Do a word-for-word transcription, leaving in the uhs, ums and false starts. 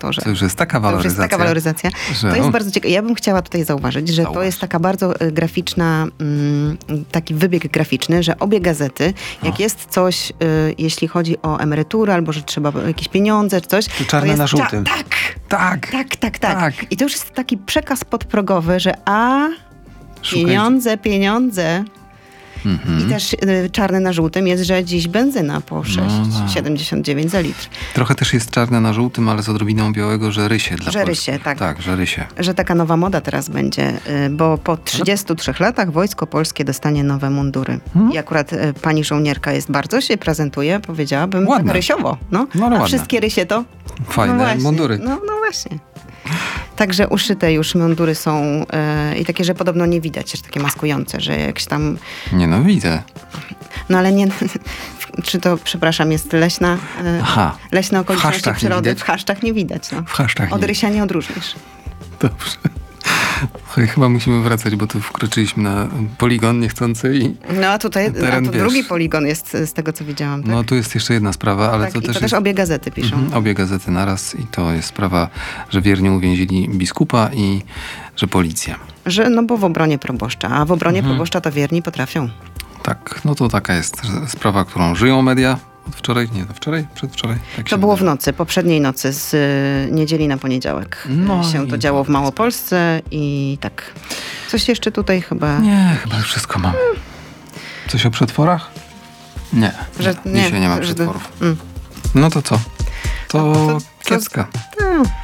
doktorze. To już jest taka To waloryzacja. już jest taka waloryzacja. Że... To jest bardzo ciekawe. Ja bym chciała tutaj zauważyć, że Zauważ. to jest taka bardzo y, graficzna, mm, taki wybieg graficzny, że obie gazety, jak O. jest coś, y, jeśli chodzi o emeryturę, albo że trzeba jakieś pieniądze czy coś, To czarne jest na żółtym. Cza- tak, Tak. tak, tak, tak, Tak. I to już jest taki przekaz podprogowy, że a Szukaj- pieniądze, pieniądze. Mhm. I też y, czarne na żółtym jest, że dziś benzyna po sześć tak. siedemdziesiąt dziewięć za litr. Trochę też jest czarne na żółtym, ale z odrobiną białego, że rysie dla Że Polski. rysie, tak. Tak, że rysie. Że taka nowa moda teraz będzie, y, bo po trzydziestu trzech latach Wojsko Polskie dostanie nowe mundury. Hmm? I akurat y, pani żołnierka jest bardzo się prezentuje, powiedziałabym, Ładne. tak rysiowo. No. No, ale A ładne. wszystkie rysie to? Fajne no właśnie. mundury. No, no właśnie. Także uszyte już mundury są y, i takie, że podobno nie widać, że takie maskujące, że jakś tam... Nie no, widzę. No ale nie... Czy to, przepraszam, jest leśna, y, Aha. leśne okoliczności hasztach nie przyrody? widać? W haszczach nie widać. No. W hasztach Od nie. rysia nie odróżnisz. Dobrze. Ch- Chyba musimy wracać, bo tu wkroczyliśmy na poligon niechcący i... No a tutaj a Teren, to wiesz. drugi poligon jest z tego, co widziałam. Tak? No tu jest jeszcze jedna sprawa, ale tak, to i też to też jest... obie gazety piszą. Mhm, obie gazety naraz i to jest sprawa, że wiernie uwięzili biskupa i że policja. Że, no bo w obronie proboszcza, a w obronie Mhm. proboszcza to wierni potrafią. Tak, no to taka jest że sprawa, którą żyją media od wczoraj, nie, to wczoraj, przedwczoraj. Tak To się było w wydaje. nocy, poprzedniej nocy, z y, niedzieli na poniedziałek No się i to działo w to jest- Małopolsce i tak. Coś jeszcze tutaj chyba... Nie, chyba już wszystko mam. Coś o przetworach? Nie, Że, nie. Dzisiaj nie ma że- przetworów. Mm. No to co? To, to- to- kiecka. To,